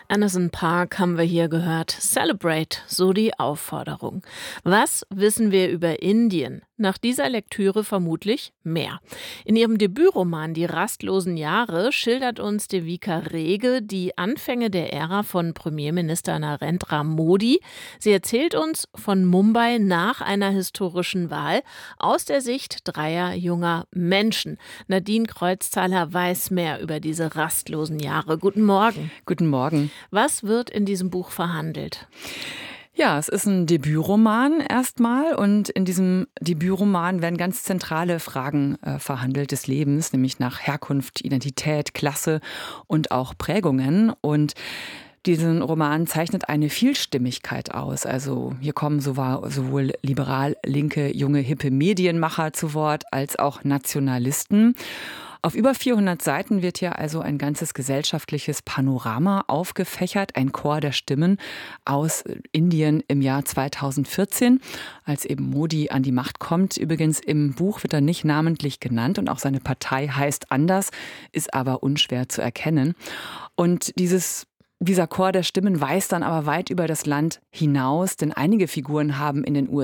Anderson Park haben wir hier gehört. Celebrate, so die Aufforderung. Was wissen wir über Indien? Nach dieser Lektüre vermutlich mehr. In ihrem Debütroman Die rastlosen Jahre schildert uns Devika Rege die Anfänge der Ära von Premierminister Narendra Modi. Sie erzählt uns von Mumbai nach einer historischen Wahl aus der Sicht dreier junger Menschen. Nadine Kreuzzahler weiß mehr über diese rastlosen Jahre. Guten Morgen. Guten Morgen. Was wird in diesem Buch verhandelt? Ja, es ist ein Debütroman erstmal und in diesem Debütroman werden ganz zentrale Fragen verhandelt des Lebens, nämlich nach Herkunft, Identität, Klasse und auch Prägungen. Und diesen Roman zeichnet eine Vielstimmigkeit aus. Also hier kommen sowohl liberal linke, junge, hippe Medienmacher zu Wort als auch Nationalisten. Auf über 400 Seiten wird hier also ein ganzes gesellschaftliches Panorama aufgefächert, ein Chor der Stimmen aus Indien im Jahr 2014, als eben Modi an die Macht kommt. Übrigens im Buch wird er nicht namentlich genannt und auch seine Partei heißt anders, ist aber unschwer zu erkennen. Und dieser Chor der Stimmen weist dann aber weit über das Land hinaus, denn einige Figuren haben in den